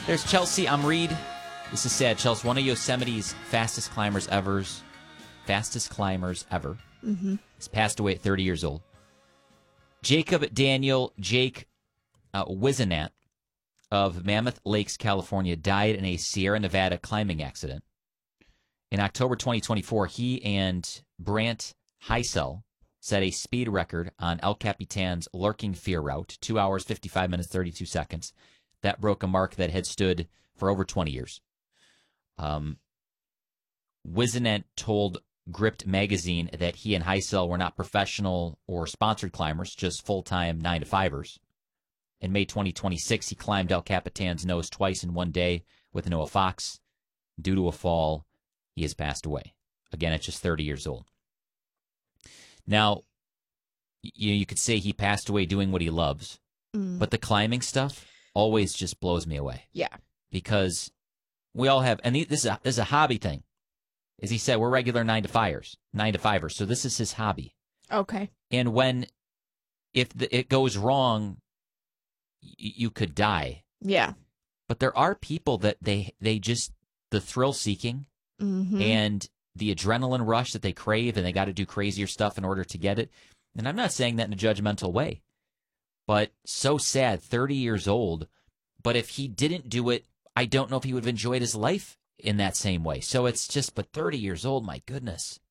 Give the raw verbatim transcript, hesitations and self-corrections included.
There's Chelsea. I'm Reed. This is sad. Chelsea, one of Yosemite's fastest climbers ever, fastest climbers ever, mm-hmm. has passed away at thirty years old. Jacob Daniel Jake uh, Wizenat of Mammoth Lakes, California, died in a Sierra Nevada climbing accident. In October twenty twenty-four, he and Brant Heisel set a speed record on El Capitan's Lurking Fear route, two hours, fifty-five minutes, thirty-two seconds. That broke a mark that had stood for over twenty years. Um, Wizenat told Gripped magazine that he and Heisel were not professional or sponsored climbers, just full-time nine-to-fivers. In May twenty twenty-six, he climbed El Capitan's nose twice in one day with Noah Fox. Due to a fall, he has passed away. Again, at just thirty years old. Now, you, you could say he passed away doing what he loves, Mm. but the climbing stuff always just blows me away. Yeah. Because we all have, and this is a, this is a hobby thing. As he said, we're regular nine to fivers, nine to fivers. So this is his hobby. Okay. And when, if the, it goes wrong, y- you could die. Yeah. But there are people that they they just, the thrill seeking Mm-hmm. and the adrenaline rush that they crave, and they got to do crazier stuff in order to get it. And I'm not saying that in a judgmental way, but so sad, thirty years old. But if he didn't do it, I don't know if he would have enjoyed his life in that same way. So it's just, but thirty years old, my goodness.